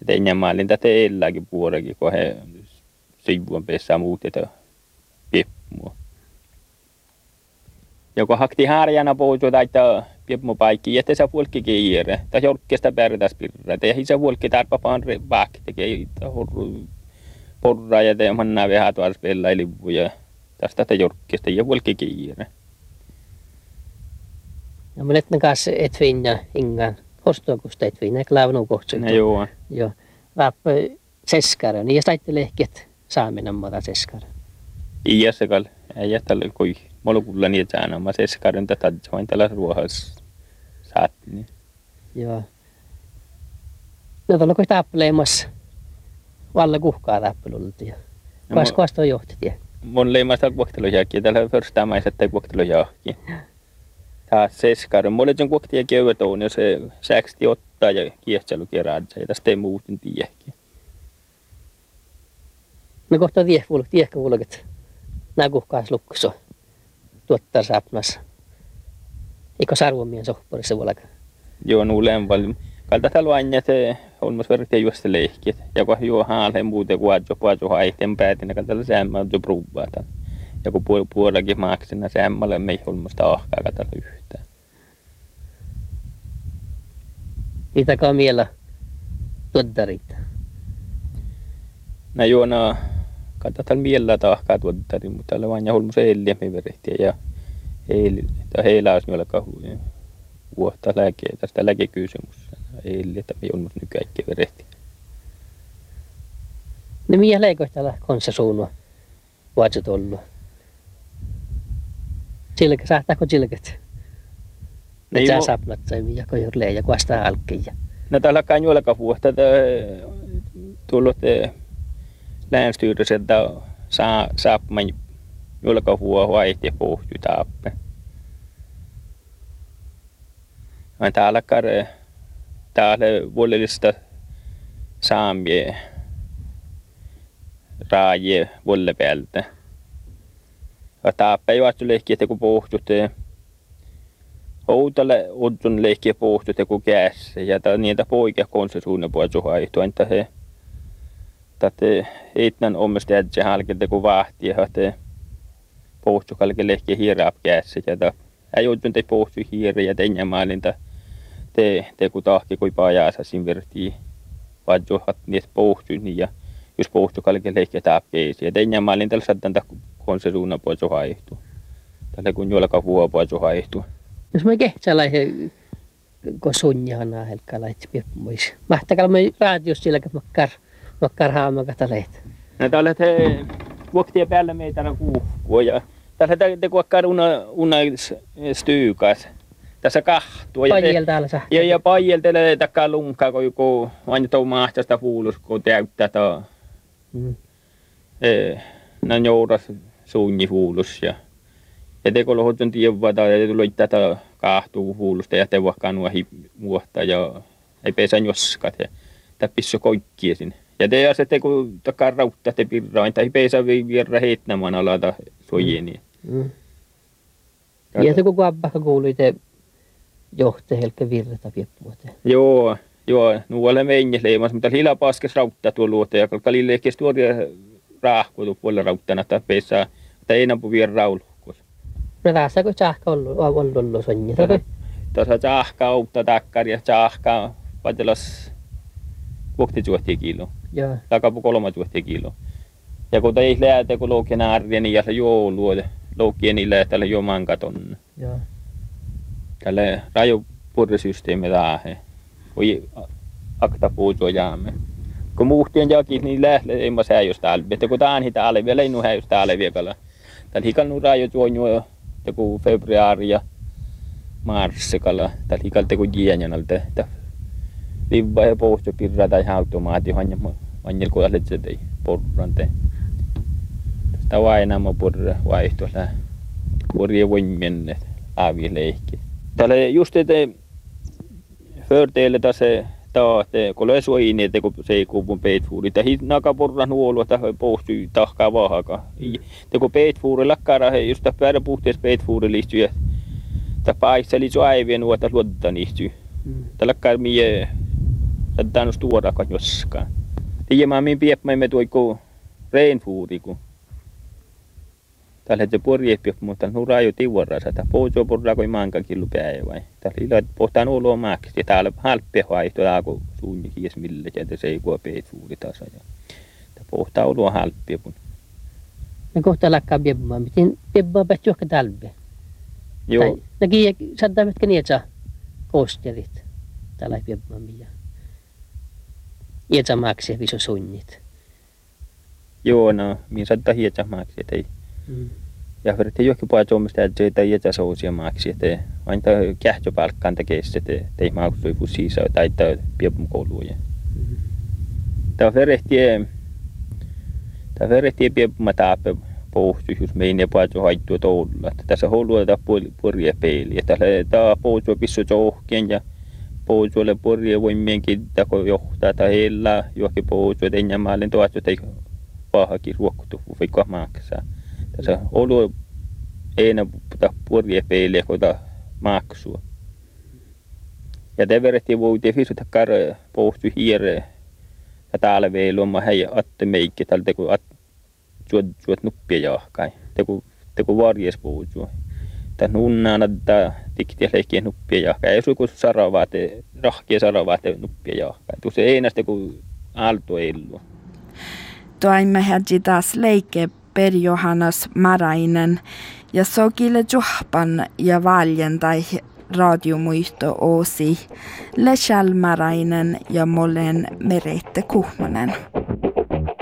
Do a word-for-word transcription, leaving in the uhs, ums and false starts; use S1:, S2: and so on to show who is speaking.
S1: Teidän maalinta teilläkin puolekin, kun he sivuun pesää muutetaan pippua. Joko hakti harjana pois, että pippua paikki, että se vuolki kiire. Tai jorkkesta pärjätäisi pirra. Ja se vuolki tarpapaan vaikka tekee porraa ja teeman nämä vähän tuossa pelailivuja. Tästä te jorkkesta ja vuolki kiire.
S2: Ja mä netten kanssa et finna ingan kostokusta et finna, eikä laavun kohtaa.
S1: No joo.
S2: Joo. Vaappa seskara, niin ja saitte lehket saaminen muuta seskara.
S1: Iya sekal, ei tällä kui molukulla niin että mä seskarin tätä vain tällä ruohassa saattiin.
S2: Joo. No tuolla kun tappeleemassa valla kuhkaa tappelulta. Kas kosta on johti.
S1: Mun leimasta kuoktelujakin, tällä förstämäiset tai kuoktelujakin. Taas seskarin. Mulla on kuoktia köyvätoon, jos se säksti ottaa ja kiehtselu kerran. Ja tästä ei muuten tiedäkin.
S2: No kohta tiehkuuluk, tiehkuuluk. Nää kuhkaas lukkuso. Tuottaa saapmassa. Eikö sarvomien sohporissa vuolaka?
S1: Joo, nuuleen paljon. Kalta täällä aina, että on myös verran juosta leikkiä. Ja kun juo haaleen muuten, kun ajo puhutaan haihteen päätin, niin kalta säämmä on jo pruuvaa. Ja kun puolakin maaksina säämmälle, me ei ole musta ahkaa katella yhtään.
S2: Mitäkään miellä tuottarit?
S1: No joo, no kalta täällä miellä tahkaa tuottari, mutta täällä vain ja olmus eiliä me verehtiä. Ja heillä olisi mielellä vuotta lääkeä, tästä lääkekysymys. Eiliä, että me ei olmus nykäikkiä verehtiä.
S2: No miä leikoit täällä konssasuunua? Vuotset ollut? Silkä, saattaako silkät? Nyt sä sapnat tai mikä kohjurlee ja kuastaa alkkiin.
S1: No täällä on juolaka vuotta tullut läänstyyriseltä saapman juolaka vuotta vaihti ja pohjui taappe. Täällä on täällä vuolellista saamia raajia vuolle päältä. Ja taappe ei vaattu leikkiä, että kun pohjut Outalle ottun leikkiä pohjut ja kun kässä. Ja niitä poikia konsensuunnan puolta haihtuu. Entä he tätä eitnan omasta jätsä halkilta kun vahti ja he pohjut halkilta leikkiä hiiraap kässä. Ja ei ottun te pohjut hiiriä ja teidän maalinta te, te kun tahki kui pajaasa siinä vertiin. Vaatsuhat niitä pohjut ja jos pohjut halkilta leikkiä taap keisi. Ja teidän maalinta saattaa konsensuunnan puolta haihtuu. Tällä kun juolaka vuo puolta haihtuu.
S2: Jos me kehtsälaihe, kun sunjana helkkaa laitsi pieppuis. Mahtakalla me raadios silläkin makkar, makkar haamaka leitä.
S1: No täällä te vuoktia päällä meitä on kuuhkua ja täällä te kuokkaan una, una styykas. Tässä kahtua.
S2: Pajel täällä saa.
S1: Ja, ja pajel teille takkaa lunkaa, kun joku aina tuo mahtasta fuulus, kun täyttää tuo. Mm. E, no joudas suunni fuulus ja Ja teko lohotun tievaa ja tuli tätä kahtuu huulusta ja te vaikka nuohi muohta ja ei pesä joskat ja täppissä koikkia sinne. Ja te ja se teko takaa rauttaa te pirrain tai pesä virra heittämään alata suojeni.
S2: Mm. Ja, ja te koko abbakka kuului te johte helkkä virrata pieppuote.
S1: Joo, joo, nuolle meinjes leimas, mutta hila paskes rauttaa tuo luote ja kalkali leikkiä tuoria raahkuutu puolella rauttana että pesä tai ei nampu virra raulu.
S2: No tässä kun sähkö on ollut sonja.
S1: Tuossa sähkö auttaa takkari ja sähkö vatelas vuokti tuohtia kilo.
S2: Joo.
S1: Takapu kolme tuohtia kilo. Ja kun ei lähte kun loukien arvia niin ja se joulua loukien niin lähtee jo mankaton.
S2: Joo.
S1: Tälle rajopurrisysteemi tähän. Voi akta puutua jaamme. Kun muuhtien jakin niin lähtee ei mä säijys täällä. Että kun tää on hitä alle vielä ei nu häijys täällä vielä. Täällä hikan rajot juonut joku februari ja marssikalla. Täällä hikan teku jienjanalta. Livva ja pohjo pirra tai automaati hanja manjel kun alet se tei porrante. Tästä vaina mä porra vaihtoilla. Porja voimien aavi leikki. Täällä just te förteelle tässä taate kun suojini te kun se kuupun peitfuuri. Tää naka porra nuolua tää pohju tahkaa vahaka. Te kun peitfuuri lakkara he just tää päällä puhtees peitfuuri liittyy. Tää paikseli suaivien nuota luotta niistyy. Tällä lakkaa mie Tätä on stuoraka joskaan. Tiedämään min piepmaimme tuiko reinfuuriku. Tällä se porjepiop, mutta nuraa jo tiuorrasa. Tämä pojo porra kuin manka killu päivä. Täällä ilo pohtaan oloa maaksi. Täällä halppia vaihtoa kun suunni hies mille ja se ei kuo peit fuuri tasa. Tämä pohtaa oloa halppia.
S2: Me kohta lakkaa piepmaa. Miten piepmaa pähti johka talve?
S1: Joo.
S2: Näki saattaa metkä nietsä koosterit. Täällä ei piepmaa millä. Nietsä maaksi viso suunnit.
S1: Joo, no. Minä saattaa hietsä maaksi. Ei. Mm. Ja för att det jokin puhuu suomesta, että se ei jätä sousia maaksi, että aina kähtöpalkkaan tekee se, että ei maksoi fussiisa tai että piepun kouluja. Mm. Tämä verehtiä, tämä verehtiä piepuma taape pohjus, jos meidän ei puhuu haittua toulla. Tässä haluaa tämä purje peili, että tämä pohjuu pissu johkien ja pohjuulle purje voimienkin tako johtaa tai heillä jokin pohjuu, että enää maalin tuot, että ei pahakin ruokkutu, vaikka maksaa. Tässä olu ei puhuta purjepeiliä, kun maksua. Ja te verrettiin voitiin fisuta karre pohtu hiire. Ja täällä vielä on hei atte meikki, täällä teku at juot juot nuppia jahkai. Teku teku varjes pohtu. Tää nunnana tää tiktiä leikkiä nuppia jahkai. Ei suku saravaate rahkia saravaate nuppia jahkai. Tuossa ei näistä kun aalto eilu.
S3: Toimme hädji taas leikkeä Per Johannes Marainen ja Sokille Juhpan ja Valjentai radiomuisto Oosi, Lechal Marainen ja Molen Merette Kuhmonen.